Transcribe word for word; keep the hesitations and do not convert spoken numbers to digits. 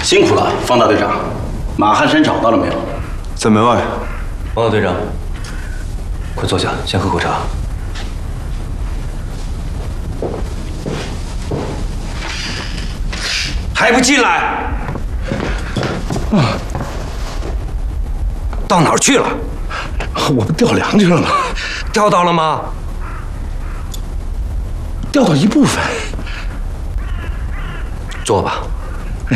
辛苦了，方大队长。马汉山找到了没有？ 在门外。 王大队长，快坐下，先喝口茶。 还不进来？啊！到哪儿去了？ 我不调粮去了吗？ 调到了吗？ 调到一部分。 坐吧。